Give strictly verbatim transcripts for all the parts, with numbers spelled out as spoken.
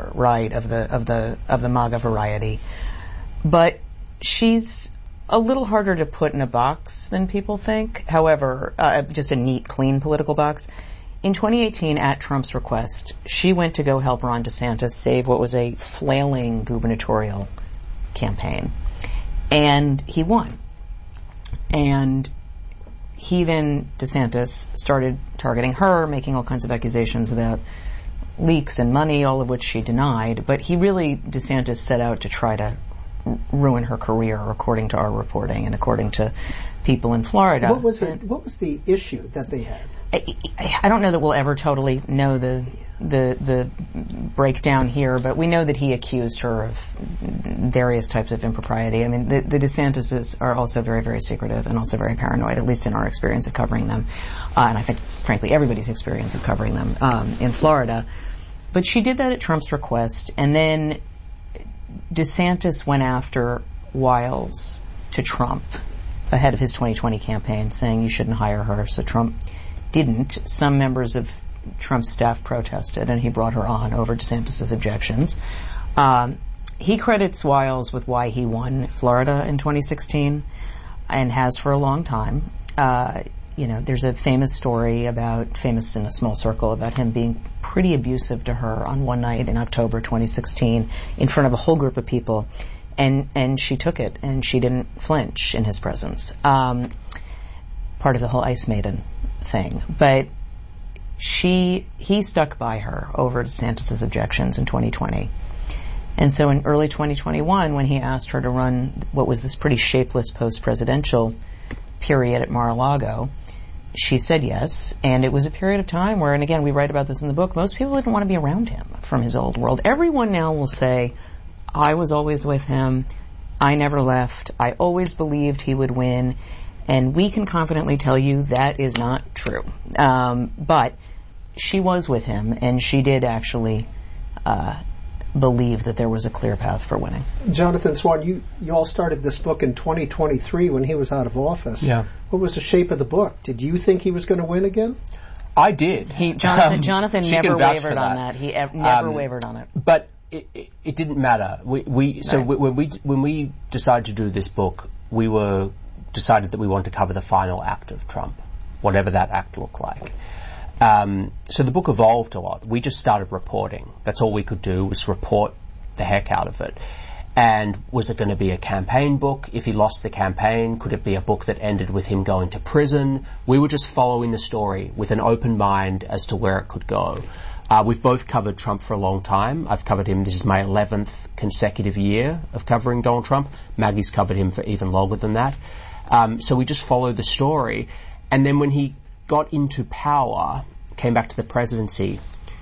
right, of the of the of the MAGA variety. But she's a little harder to put in a box than people think. However, uh, just a neat, clean political box. In twenty eighteen, at Trump's request, she went to go help Ron DeSantis save what was a flailing gubernatorial campaign. And he won. And he then, DeSantis, started targeting her, making all kinds of accusations about leaks and money, all of which she denied. But he really, DeSantis, set out to try to r- ruin her career, according to our reporting and according to people in Florida. What was it, what was the issue that they had? I, I don't know that we'll ever totally know the the the breakdown here, but we know that he accused her of various types of impropriety. I mean, the, the DeSantises are also very, very secretive and also very paranoid, at least in our experience of covering them, uh, and I think, frankly, everybody's experience of covering them um, in Florida. But she did that at Trump's request, and then DeSantis went after Wiles to Trump ahead of his twenty twenty campaign, saying you shouldn't hire her. So Trump didn't. Some members of Trump's staff protested, and he brought her on over DeSantis' objections. Um, he credits Wiles with why he won Florida in twenty sixteen, and has for a long time. Uh, you know, there's a famous story about, famous in a small circle, about him being pretty abusive to her on one night in October twenty sixteen in front of a whole group of people, and and she took it, and she didn't flinch in his presence. Um, part of the whole Ice Maiden thing. But she, he stuck by her over DeSantis' objections in twenty twenty. And so in early twenty twenty-one, when he asked her to run what was this pretty shapeless post-presidential period at Mar-a-Lago, she said yes. And it was a period of time where, and again, we write about this in the book, most people didn't want to be around him from his old world. Everyone now will say, I was always with him. I never left. I always believed he would win. And we can confidently tell you that is not true. Um, but she was with him, and she did actually uh, believe that there was a clear path for winning. Jonathan Swan, you, you all started this book in twenty twenty-three when he was out of office. Yeah. What was the shape of the book? Did you think he was going to win again? I did. He, Jonathan, um, Jonathan never wavered on that. He ev- never um, wavered on it. But it, it, it didn't matter. We, we so right. we, when we when we decided to do this book, we were decided that we wanted to cover the final act of Trump, whatever that act looked like. Um, so the book evolved a lot. We just started reporting. That's all we could do, was report the heck out of it. And was it going to be a campaign book? If he lost the campaign, could it be a book that ended with him going to prison? We were just following the story with an open mind as to where it could go. Uh, we've both covered Trump for a long time. I've covered him. This is my eleventh consecutive year of covering Donald Trump. Maggie's covered him for even longer than that. Um, so we just followed the story. And then when he got into power, came back to the presidency,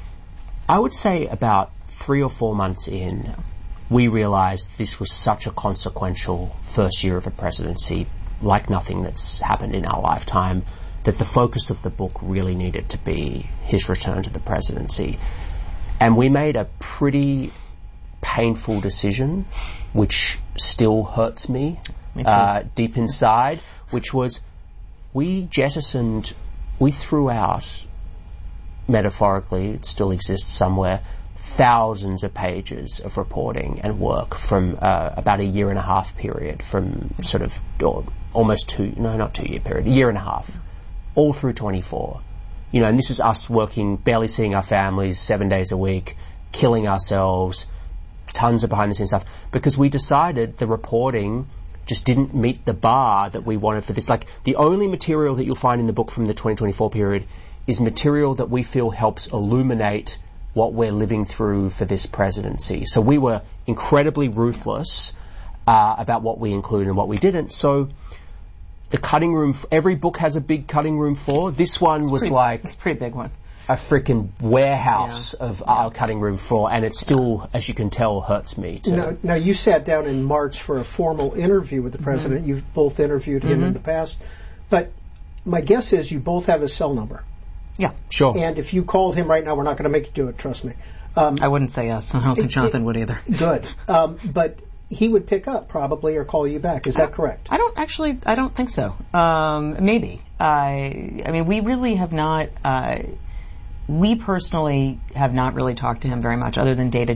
I would say about three or four months in, we realized this was such a consequential first year of a presidency, like nothing that's happened in our lifetime, that the focus of the book really needed to be his return to the presidency. And we made a pretty painful decision, which still hurts me, me uh, deep inside, which was we jettisoned, we threw out, metaphorically, it still exists somewhere, thousands of pages of reporting and work from uh, about a year and a half period, from sort of or almost two, no, not two year period, a year and a half, all through twenty-four. You know, and this is us working, barely seeing our families seven days a week, killing ourselves, tons of behind the scenes stuff, because we decided the reporting just didn't meet the bar that we wanted for this. Like, the only material that you'll find in the book from the twenty twenty-four period is material that we feel helps illuminate what we're living through for this presidency. So we were incredibly ruthless uh, about what we included and what we didn't. So the cutting room, every book has a big cutting room floor. This one it's was pretty, like it's a pretty big one. A freaking warehouse yeah. of yeah. our cutting room floor, and it still, yeah. as you can tell, hurts me too. Now, now, you sat down in March for a formal interview with the president. Mm-hmm. You've both interviewed him mm-hmm. in the past. But my guess is you both have his cell number. Yeah. Sure. And if you called him right now, we're not going to make you do it, trust me. Um, I wouldn't say yes. I don't think Jonathan it, would either. Good. Um, but he would pick up probably or call you back. Is that correct? I don't actually, I don't think so. Um, maybe. I, I mean, we really have not, uh, we personally have not really talked to him very much other than day to